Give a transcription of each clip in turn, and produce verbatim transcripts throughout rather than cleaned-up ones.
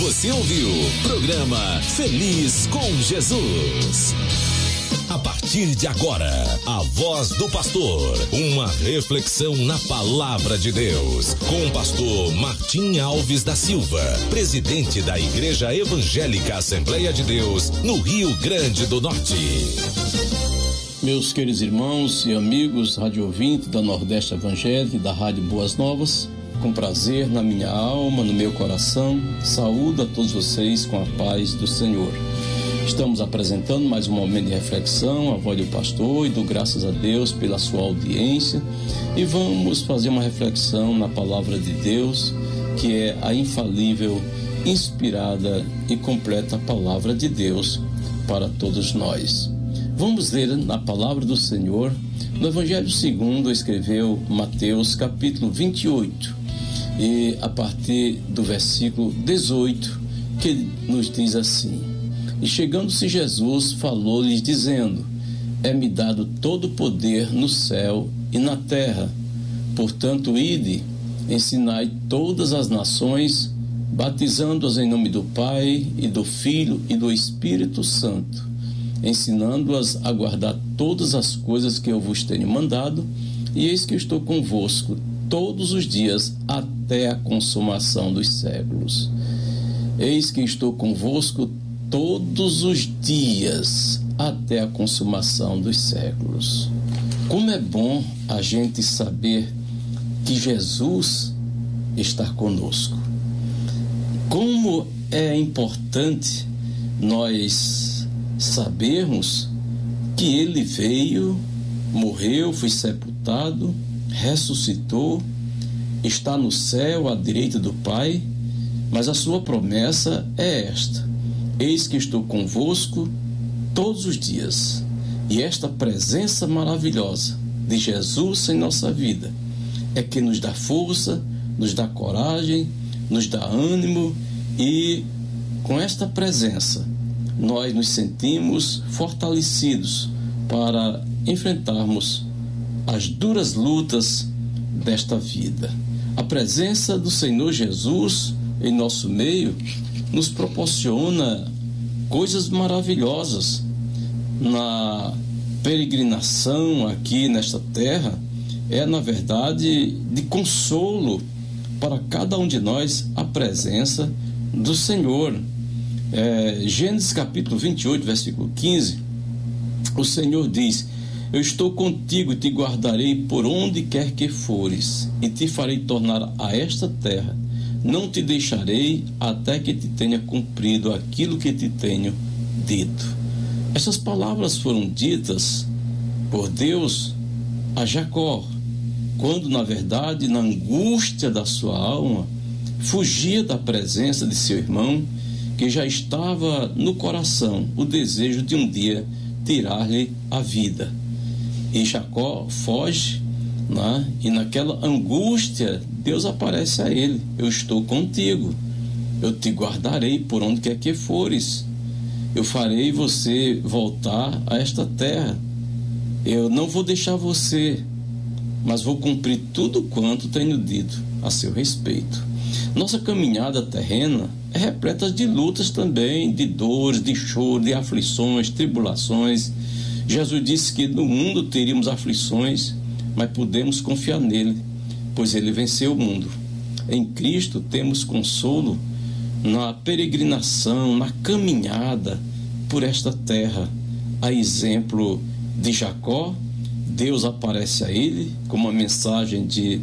Você ouviu programa Feliz com Jesus. A partir de agora, a voz do pastor, uma reflexão na palavra de Deus, com o pastor Martim Alves da Silva, presidente da Igreja Evangélica Assembleia de Deus, no Rio Grande do Norte. Meus queridos irmãos e amigos, rádio ouvinte da Nordeste Evangélica e da Rádio Boas Novas, com prazer na minha alma, no meu coração, saúdo a todos vocês com a paz do Senhor. Estamos apresentando mais um momento de reflexão, a voz do pastor, e dou graças a Deus pela sua audiência, e vamos fazer uma reflexão na palavra de Deus, que é a infalível, inspirada e completa palavra de Deus para todos nós. Vamos ler na palavra do Senhor, no Evangelho segundo escreveu Mateus, capítulo vinte e oito, e a partir do versículo dezoito, que nos diz assim: E chegando-se Jesus, falou-lhes dizendo: É-me dado todo o poder no céu e na terra. Portanto, ide, ensinai todas as nações, batizando-as em nome do Pai, e do Filho e do Espírito Santo, ensinando-as a guardar todas as coisas que eu vos tenho mandado, e eis que eu estou convosco todos os dias até a consumação dos séculos. Eis que estou convosco todos os dias até a consumação dos séculos. Como é bom a gente saber que Jesus está conosco. Como é importante nós sabermos que Ele veio, morreu, foi sepultado, ressuscitou, está no céu à direita do Pai, mas a sua promessa é esta: Eis que estou convosco todos os dias. E esta presença maravilhosa de Jesus em nossa vida é que nos dá força, nos dá coragem, nos dá ânimo, e com esta presença nós nos sentimos fortalecidos para enfrentarmos as duras lutas desta vida. A presença do Senhor Jesus em nosso meio nos proporciona coisas maravilhosas. Na peregrinação aqui nesta terra, é na verdade de consolo para cada um de nós a presença do Senhor. É, Gênesis capítulo vinte e oito, versículo quinze, o Senhor diz: Eu estou contigo e te guardarei por onde quer que fores, e te farei tornar a esta terra. Não te deixarei até que te tenha cumprido aquilo que te tenho dito. Essas palavras foram ditas por Deus a Jacó, quando na verdade, na angústia da sua alma, fugia da presença de seu irmão, que já estava no coração o desejo de um dia tirar-lhe a vida. E Jacó foge, né? E naquela angústia Deus aparece a ele: Eu estou contigo, eu te guardarei por onde quer que fores, eu farei você voltar a esta terra, eu não vou deixar você, mas vou cumprir tudo quanto tenho dito a seu respeito. Nossa caminhada terrena é repleta de lutas também, de dores, de choro, de aflições, tribulações. Jesus disse que no mundo teríamos aflições, mas podemos confiar nele, pois ele venceu o mundo. Em Cristo temos consolo na peregrinação, na caminhada por esta terra. A exemplo de Jacó, Deus aparece a ele com uma mensagem de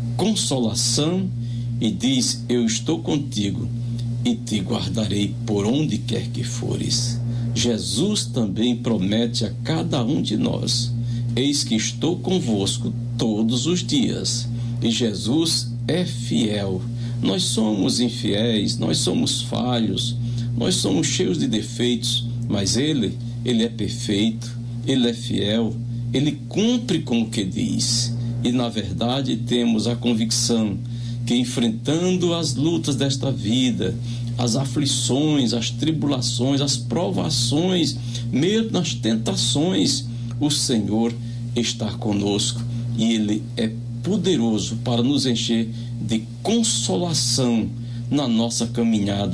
consolação e diz: Eu estou contigo e te guardarei por onde quer que fores. Jesus também promete a cada um de nós: Eis que estou convosco todos os dias. E Jesus é fiel. Nós somos infiéis, nós somos falhos, nós somos cheios de defeitos, mas Ele, Ele é perfeito, Ele é fiel, Ele cumpre com o que diz. E na verdade temos a convicção que, enfrentando as lutas desta vida, as aflições, as tribulações, as provações, mesmo nas tentações, o Senhor está conosco e Ele é poderoso para nos encher de consolação na nossa caminhada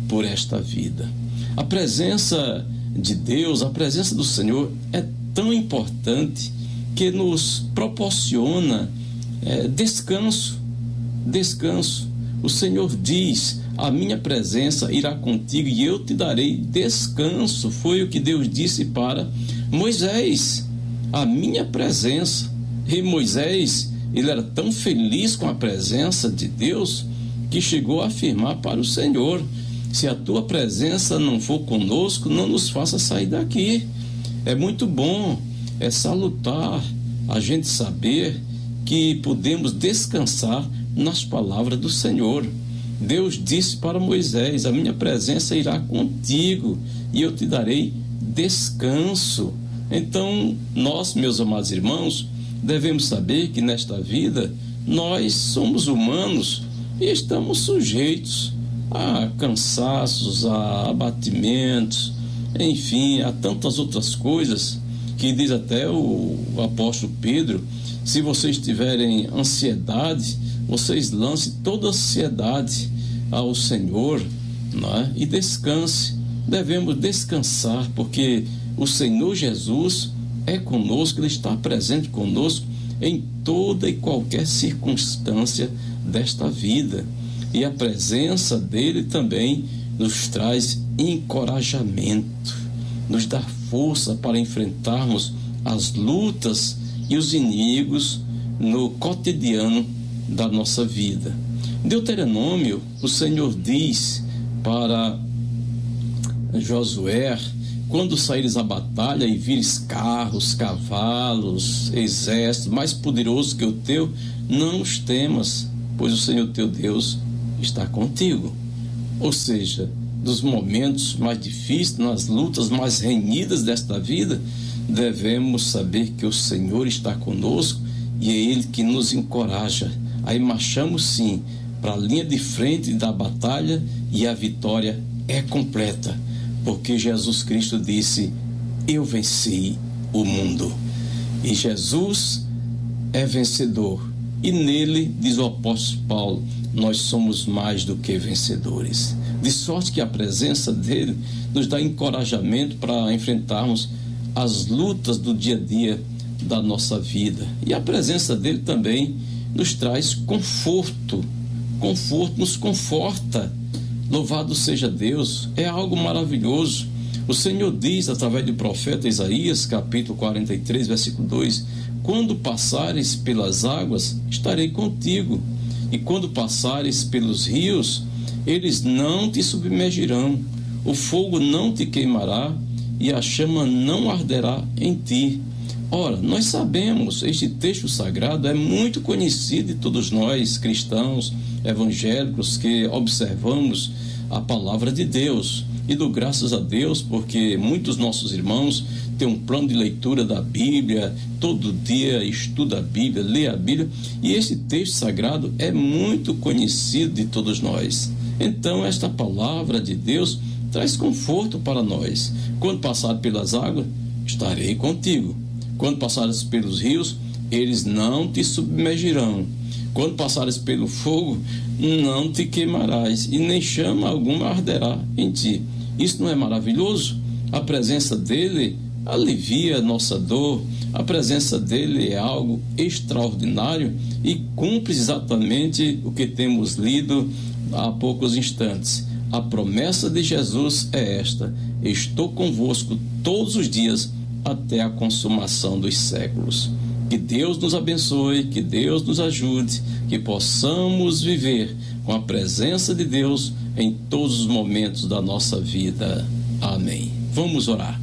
por esta vida. A presença de Deus, a presença do Senhor é tão importante que nos proporciona é, descanso, descanso. O Senhor diz: a minha presença irá contigo e eu te darei descanso. Foi o que Deus disse para Moisés, a minha presença. E Moisés, ele era tão feliz com a presença de Deus que chegou a afirmar para o Senhor: se a tua presença não for conosco, não nos faça sair daqui. É muito bom, é salutar a gente saber que podemos descansar nas palavras do Senhor. Deus disse para Moisés: a minha presença irá contigo e eu te darei descanso. Então, nós, meus amados irmãos, devemos saber que nesta vida nós somos humanos e estamos sujeitos a cansaços, a abatimentos, enfim, a tantas outras coisas que diz até o apóstolo Pedro: se vocês tiverem ansiedade, vocês lancem toda a ansiedade ao Senhor, não é? E descanse. Devemos descansar, porque o Senhor Jesus é conosco, Ele está presente conosco em toda e qualquer circunstância desta vida. E a presença dele também nos traz encorajamento, nos dá força para enfrentarmos as lutas e os inimigos no cotidiano da nossa vida. Em Deuteronômio, o Senhor diz para Josué: quando saíres à batalha e vires carros, cavalos, exército mais poderoso que o teu, não os temas, pois o Senhor teu Deus está contigo. Ou seja, nos momentos mais difíceis, nas lutas mais renhidas desta vida, devemos saber que o Senhor está conosco e é Ele que nos encoraja. Aí marchamos sim para a linha de frente da batalha e a vitória é completa, porque Jesus Cristo disse: eu venci o mundo. E Jesus é vencedor, e nele, diz o apóstolo Paulo, nós somos mais do que vencedores. De sorte que a presença dele nos dá encorajamento para enfrentarmos as lutas do dia a dia da nossa vida. E a presença dele também nos traz conforto, conforto, nos conforta. Louvado seja Deus, é algo maravilhoso. O Senhor diz através do profeta Isaías, capítulo quarenta e três, versículo dois: quando passares pelas águas, estarei contigo, e quando passares pelos rios, eles não te submergirão, o fogo não te queimará e a chama não arderá em ti. Ora, nós sabemos, este texto sagrado é muito conhecido de todos nós, cristãos, evangélicos, que observamos a palavra de Deus. E dou graças a Deus porque muitos nossos irmãos têm um plano de leitura da Bíblia, todo dia estuda a Bíblia, lê a Bíblia, e esse texto sagrado é muito conhecido de todos nós. Então, esta palavra de Deus traz conforto para nós. Quando passar pelas águas, estarei contigo. Quando passares pelos rios, eles não te submergirão. Quando passares pelo fogo, não te queimarás, e nem chama alguma arderá em ti. Isso não é maravilhoso? A presença dele alivia a nossa dor, a presença dele é algo extraordinário e cumpre exatamente o que temos lido há poucos instantes. A promessa de Jesus é esta: estou convosco todos os dias até a consumação dos séculos. Que Deus nos abençoe, que Deus nos ajude, que possamos viver com a presença de Deus em todos os momentos da nossa vida. Amém. Vamos orar.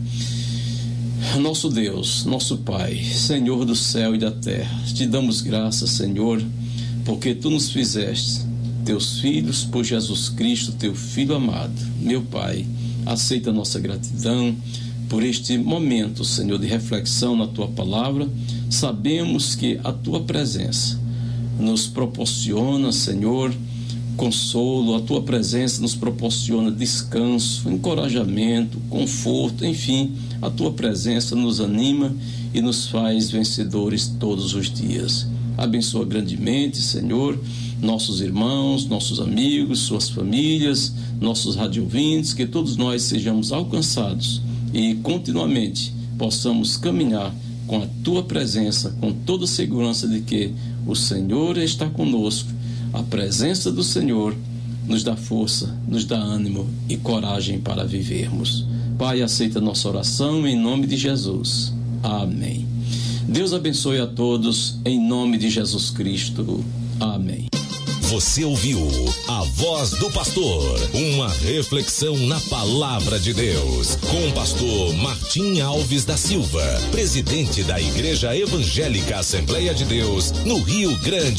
Nosso Deus, nosso Pai, Senhor do céu e da terra, te damos graças, Senhor, porque Tu nos fizeste Teus filhos por Jesus Cristo, Teu Filho amado. Meu Pai, aceita a nossa gratidão por este momento, Senhor, de reflexão na Tua palavra. Sabemos que a Tua presença nos proporciona, Senhor, consolo, a Tua presença nos proporciona descanso, encorajamento, conforto, enfim, a Tua presença nos anima e nos faz vencedores todos os dias. Abençoa grandemente, Senhor, nossos irmãos, nossos amigos, suas famílias, nossos radiovintes, que todos nós sejamos alcançados e continuamente possamos caminhar com a tua presença, com toda a segurança de que o Senhor está conosco. A presença do Senhor nos dá força, nos dá ânimo e coragem para vivermos. Pai, aceita a nossa oração em nome de Jesus. Amém. Deus abençoe a todos em nome de Jesus Cristo. Amém. Você ouviu a Voz do Pastor, uma reflexão na Palavra de Deus, com o pastor Martim Alves da Silva, presidente da Igreja Evangélica Assembleia de Deus, no Rio Grande